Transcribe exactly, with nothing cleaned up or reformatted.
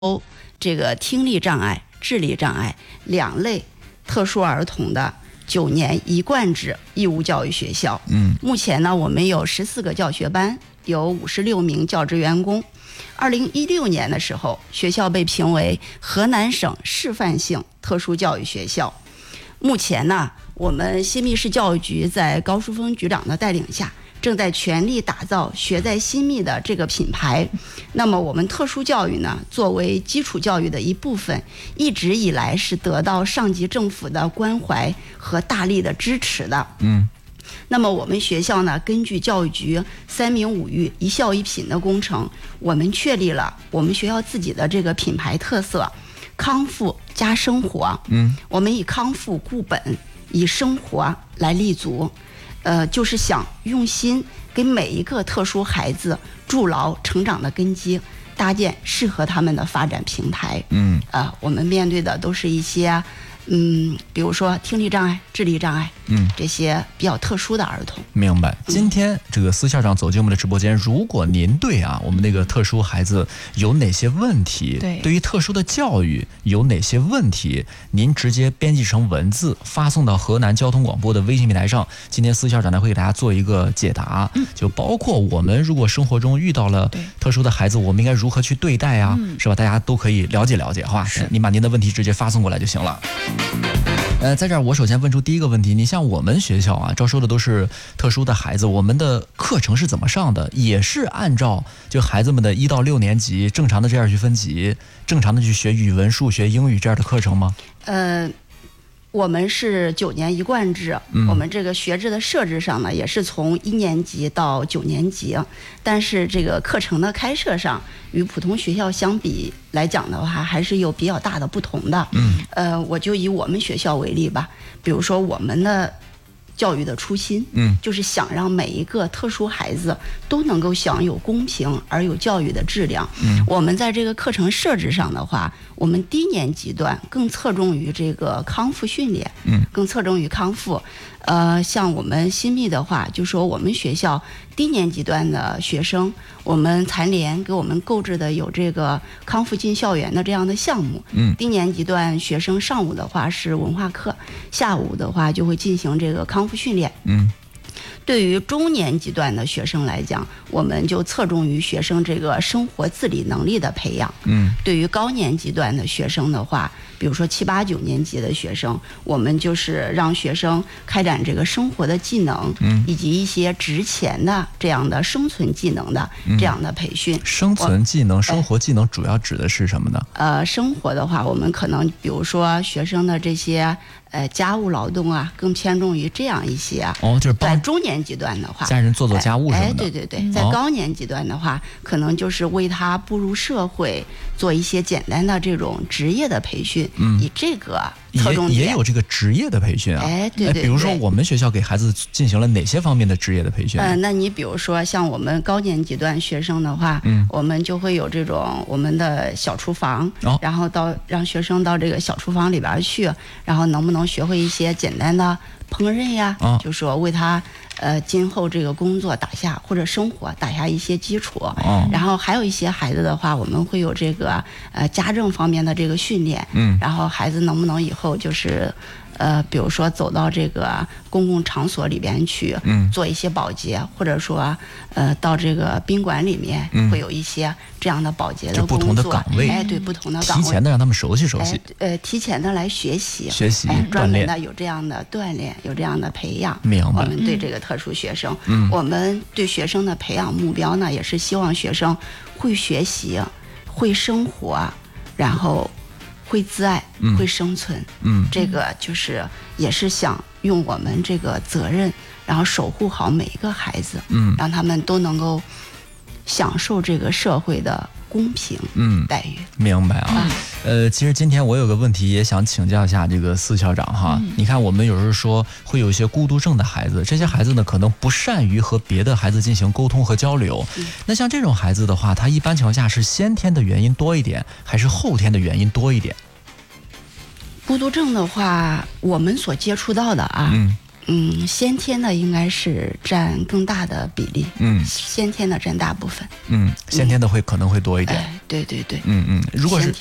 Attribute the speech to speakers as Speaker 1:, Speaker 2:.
Speaker 1: 这个听力障碍、智力障碍两类特殊儿童的九年一贯制义务教育学校。
Speaker 2: 嗯，
Speaker 1: 目前呢，我们有十四个教学班，有五十六名教职员工。二零一六年的时候，学校被评为河南省示范性特殊教育学校。目前呢，我们新密市教育局在高淑峰局长的带领下，正在全力打造学在新密的这个品牌。那么我们特殊教育呢，作为基础教育的一部分，一直以来是得到上级政府的关怀和大力的支持的。
Speaker 2: 嗯，
Speaker 1: 那么我们学校呢，根据教育局三民五育一校一品的工程，我们确立了我们学校自己的这个品牌特色，康复加生活。
Speaker 2: 嗯，
Speaker 1: 我们以康复固本，以生活来立足。呃，就是想用心给每一个特殊孩子筑牢成长的根基，搭建适合他们的发展平台。
Speaker 2: 嗯，
Speaker 1: 呃，我们面对的都是一些，嗯，比如说听力障碍、智力障碍，
Speaker 2: 嗯，
Speaker 1: 这些比较特殊的儿童。
Speaker 2: 明白。今天这个司校长走进我们的直播间，如果您对啊我们那个特殊孩子有哪些问题，
Speaker 1: 对，
Speaker 2: 对于特殊的教育有哪些问题，您直接编辑成文字发送到河南交通广播的微信平台上。今天司校长呢会给大家做一个解答，嗯、就包括我们如果生活中遇到了特殊的孩子，我们应该如何去对待啊，嗯、是吧？大家都可以了解了解，好吧？您把您的问题直接发送过来就行了。呃，在这儿我首先问出第一个问题，你像我们学校啊，招收的都是特殊的孩子，我们的课程是怎么上的？也是按照就孩子们的一到六年级正常的这样去分级，正常的去学语文、数学、英语这样的课程吗？
Speaker 1: 呃。我们是九年一贯制，嗯、我们这个学制的设置上呢，也是从一年级到九年级，但是这个课程的开设上，与普通学校相比来讲的话，还是有比较大的不同的。
Speaker 2: 嗯，
Speaker 1: 呃，我就以我们学校为例吧，比如说我们的教育的初心，
Speaker 2: 嗯，
Speaker 1: 就是想让每一个特殊孩子都能够享有公平而有教育的质量。
Speaker 2: 嗯，
Speaker 1: 我们在这个课程设置上的话，我们低年级段更侧重于这个康复训练，
Speaker 2: 嗯，
Speaker 1: 更侧重于康复。呃，像我们新密的话，就说我们学校低年级段的学生，我们残联给我们购置的有这个康复进校园的这样的项目。
Speaker 2: 嗯，
Speaker 1: 低年级段学生上午的话是文化课，下午的话就会进行这个康复训练。
Speaker 2: 嗯。
Speaker 1: 对于中年级段的学生来讲，我们就侧重于学生这个生活自理能力的培养。
Speaker 2: 嗯，
Speaker 1: 对于高年级段的学生的话，比如说七八九年级的学生，我们就是让学生开展这个生活的技能，
Speaker 2: 嗯，
Speaker 1: 以及一些值钱的这样的生存技能的这样的培训。
Speaker 2: 嗯、生存技能、生活技能主要指的是什么呢？
Speaker 1: 呃，生活的话，我们可能比如说学生的这些呃家务劳动啊，更偏重于这样一些。
Speaker 2: 哦，就是
Speaker 1: 在中年级段的话，
Speaker 2: 家人做做家务什么的。
Speaker 1: 哎，对对对，在高年级段的话，哦、可能就是为他步入社会做一些简单的这种职业的培训，
Speaker 2: 嗯，
Speaker 1: 以这个侧重点
Speaker 2: 也也有这个职业的培训啊。
Speaker 1: 哎，对 对, 对，
Speaker 2: 比如说我们学校给孩子进行了哪些方面的职业的培训？
Speaker 1: 呃，那你比如说像我们高年级段学生的话，
Speaker 2: 嗯，
Speaker 1: 我们就会有这种我们的小厨房，
Speaker 2: 哦、
Speaker 1: 然后到让学生到这个小厨房里边去，然后能不能学会一些简单的烹饪呀？
Speaker 2: 哦、
Speaker 1: 就说为他呃今后这个工作打下或者生活打下一些基础。
Speaker 2: 哦、
Speaker 1: 然后还有一些孩子的话，我们会有这个呃家政方面的这个训练，
Speaker 2: 嗯，
Speaker 1: 然后孩子能不能以后就是呃比如说走到这个公共场所里边去，
Speaker 2: 嗯，
Speaker 1: 做一些保洁，或者说呃到这个宾馆里面会有一些这样的保洁的工作，
Speaker 2: 不同的岗位，
Speaker 1: 哎，对，不同的岗位，
Speaker 2: 提前的让他们熟悉熟悉，
Speaker 1: 哎、呃，提前的来学习，
Speaker 2: 学习，
Speaker 1: 哎、专门的
Speaker 2: 锻炼，
Speaker 1: 有这样的锻炼，有这样的培养。
Speaker 2: 明白。
Speaker 1: 我们对这个特殊学生，
Speaker 2: 嗯，
Speaker 1: 我们对学生的培养目标呢，也是希望学生会学习、会生活，然后会自爱、
Speaker 2: 嗯、
Speaker 1: 会生存。
Speaker 2: 嗯，
Speaker 1: 这个就是也是想用我们这个责任，然后守护好每一个孩子，
Speaker 2: 嗯，
Speaker 1: 让他们都能够享受这个社会的公平
Speaker 2: 嗯
Speaker 1: 待遇。
Speaker 2: 明白啊。
Speaker 1: 嗯
Speaker 2: 呃，其实今天我有个问题也想请教一下这个司校长哈。嗯、你看，我们有时候说会有一些孤独症的孩子，这些孩子呢可能不善于和别的孩子进行沟通和交流。嗯、那像这种孩子的话，他一般情况下是先天的原因多一点，还是后天的原因多一点？
Speaker 1: 孤独症的话，我们所接触到的啊，
Speaker 2: 嗯，
Speaker 1: 嗯，先天的应该是占更大的比例，
Speaker 2: 嗯，
Speaker 1: 先天的占大部分，
Speaker 2: 嗯，先天的会、嗯、可能会多一点，
Speaker 1: 哎，对对对，
Speaker 2: 嗯嗯，如果是